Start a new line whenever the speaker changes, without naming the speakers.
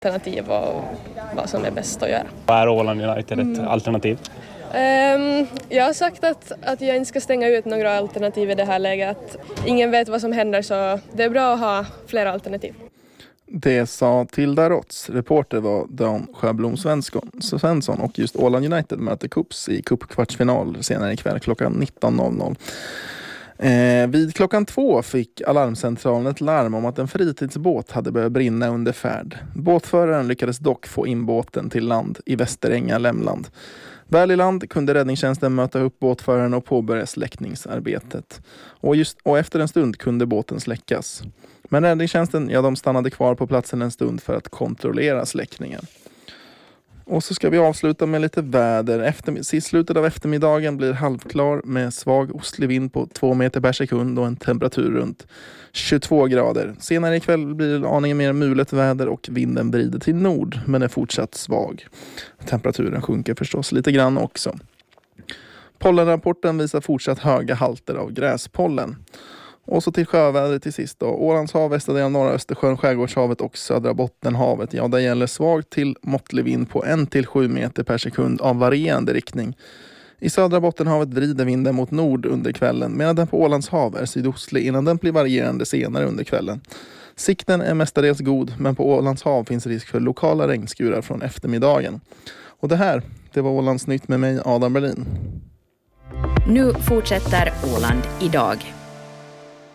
alternativ och vad som är bäst att göra.
Är Åland United ett alternativ?
Jag har sagt att jag inte ska stänga ut några alternativ i det här läget. Ingen vet vad som händer, så det är bra att ha flera alternativ.
Det sa Tilda Rotz. Reporter var Dan Sjöblom Svensson, och just Åland United möter Cups i cupkvartsfinal senare ikväll klockan 19.00. Vid klockan 2 fick alarmcentralen ett larm om att en fritidsbåt hade börjat brinna under färd. Båtföraren lyckades dock få in båten till land i Västeränga, Lämland. Väl i land kunde räddningstjänsten möta upp båtföraren och påbörja släckningsarbetet. Och efter en stund kunde båten släckas. Men räddningstjänsten, de stannade kvar på platsen en stund för att kontrollera släckningen. Och så ska vi avsluta med lite väder. Slutet av eftermiddagen blir halvklar med svag ostlig vind på 2 meter per sekund och en temperatur runt 22 grader. Senare ikväll blir det aningen mer mulet väder och vinden vrider till nord, men är fortsatt svag. Temperaturen sjunker förstås lite grann också. Pollenrapporten visar fortsatt höga halter av gräspollen. Och så till sjövädret till sist då. Ålands hav, västra delen av norra Östersjön, Skärgårdshavet och södra Bottenhavet. Där gäller svag till måttlig vind på 1-7 meter per sekund av varierande riktning. I södra Bottenhavet vrider vinden mot nord under kvällen, medan den på Ålands hav är sydostlig innan den blir varierande senare under kvällen. Sikten är mestadels god, men på Ålands hav finns risk för lokala regnskurar från eftermiddagen. Och det var Ålands nytt med mig, Adam Berlin.
Nu fortsätter Åland idag.